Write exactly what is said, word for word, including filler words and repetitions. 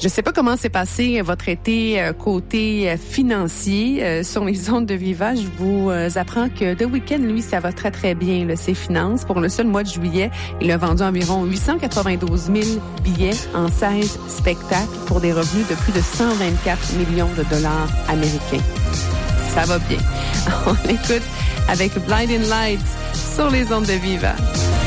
Je sais pas comment s'est passé votre été euh, côté euh, financier euh, sur les ondes de Viva. Je vous euh, apprends que The Weeknd, lui, ça va très, très bien, là, ses finances. Pour le seul mois de juillet, il a vendu environ huit cent quatre-vingt-douze mille billets en seize spectacles pour des revenus de plus de cent vingt-quatre millions de dollars américains. Ça va bien. On l'écoute avec Blinding Lights sur les ondes de Viva.